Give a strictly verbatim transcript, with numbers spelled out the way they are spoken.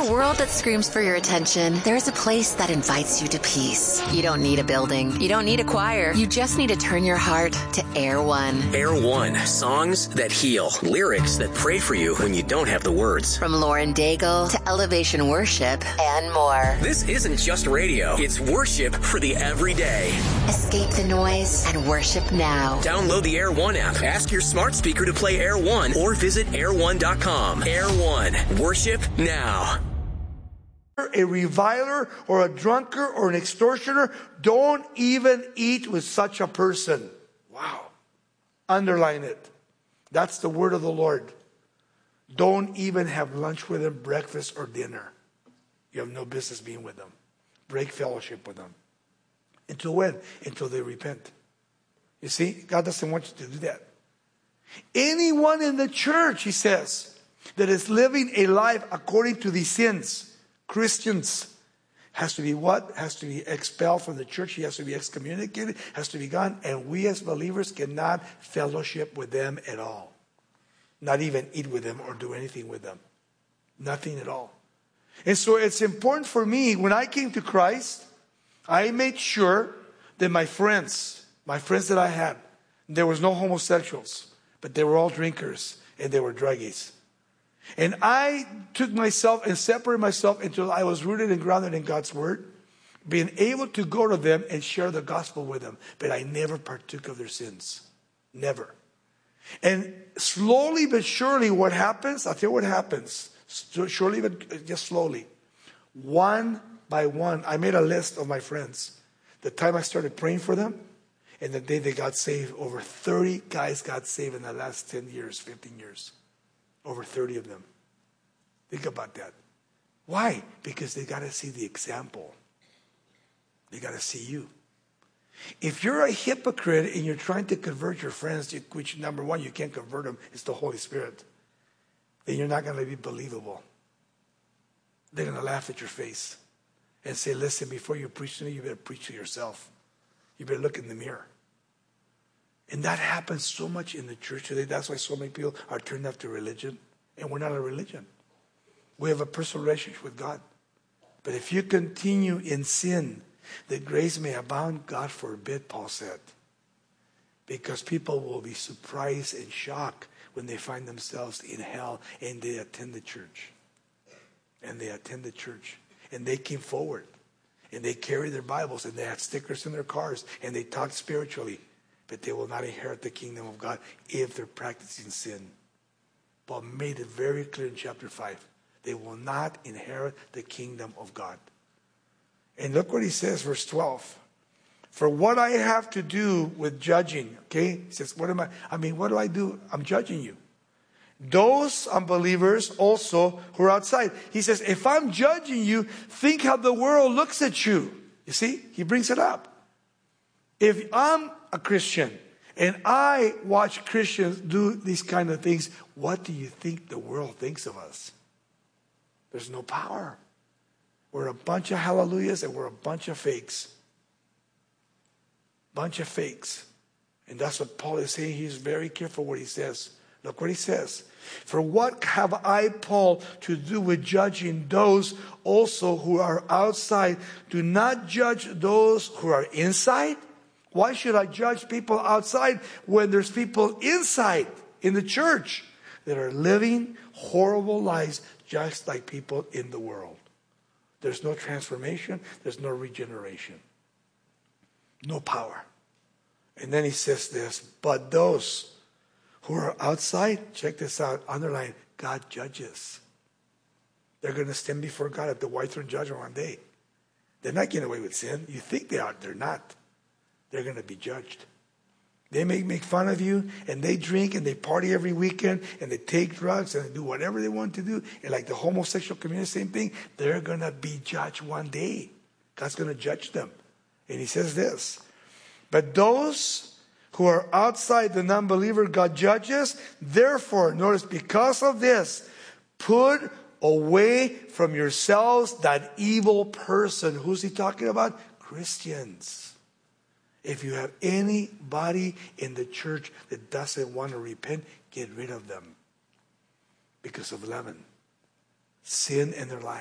a world that screams for your attention, there's a place that invites you to peace. You don't need a building. You don't need a choir. You just need to turn your heart to Air One. Air One. Songs that heal. Lyrics that pray for you when you don't have the words. From Lauren Daigle to Elevation Worship and more. This isn't just radio. It's worship for the everyday. Escape the noise and worship now. Download the Air One app. Ask your smart speaker to play Air One or visit air one dot com. Air One. Worship now. A reviler or a drunkard or an extortioner, don't even eat with such a person. Wow. Underline it. That's the word of the Lord. Don't even have lunch with them, breakfast or dinner. You have no business being with them. Break fellowship with them. Until when? Until they repent. You see, God doesn't want you to do that. Anyone in the church, he says, that is living a life according to these sins, Christians, has to be what? Has to be expelled from the church. He has to be excommunicated, has to be gone. And we as believers cannot fellowship with them at all. Not even eat with them or do anything with them. Nothing at all. And so it's important for me, when I came to Christ, I made sure that my friends, my friends that I had, there was no homosexuals, but they were all drinkers and they were druggies. And I took myself and separated myself until I was rooted and grounded in God's word, being able to go to them and share the gospel with them. But I never partook of their sins. Never. And slowly but surely what happens, I'll tell you what happens. Surely but just slowly. One by one, I made a list of my friends. The time I started praying for them, and the day they got saved, over thirty guys got saved in the last ten years, fifteen years. Over thirty of them. Think about that. Why? Because they got to see the example. They got to see you. If you're a hypocrite and you're trying to convert your friends, which number one, you can't convert them, it's the Holy Spirit, then you're not going to be believable. They're going to laugh at your face and say, listen, before you preach to me, you better preach to yourself. You better look in the mirror. And that happens so much in the church today. That's why so many people are turned up to religion. And we're not a religion. We have a personal relationship with God. But if you continue in sin, that grace may abound, God forbid, Paul said. Because people will be surprised and shocked when they find themselves in hell and they attend the church. And they attend the church. And they came forward. And they carry their Bibles and they had stickers in their cars. And they talk spiritually. But they will not inherit the kingdom of God if they're practicing sin. Paul made it very clear in chapter five. They will not inherit the kingdom of God. And look what he says, verse twelve. For what I have to do with judging, okay? He says, what am I? I mean, what do I do? I'm judging you. Those unbelievers also who are outside. He says, if I'm judging you, think how the world looks at you. You see, he brings it up. If I'm a Christian and I watch Christians do these kind of things, what do you think the world thinks of us? There's no power. We're a bunch of hallelujahs and we're a bunch of fakes. Bunch of fakes. And that's what Paul is saying. He's very careful what he says. Look what he says. For what have I, Paul, to do with judging those also who are outside? Do not judge those who are inside. Why should I judge people outside when there's people inside in the church that are living horrible lives just like people in the world? There's no transformation. There's no regeneration. No power. And then he says this, but those who are outside, check this out, underline, God judges. They're going to stand before God at the white throne judgment one day. They're not getting away with sin. You think they are. They're not. They're going to be judged. They may make fun of you, and they drink, and they party every weekend, and they take drugs, and they do whatever they want to do. And like the homosexual community, same thing. They're going to be judged one day. God's going to judge them. And he says this, but those who are outside the non-believer, God judges. Therefore, notice, because of this, put away from yourselves that evil person. Who's he talking about? Christians. If you have anybody in the church that doesn't want to repent, get rid of them. Because of leaven. Sin in their life.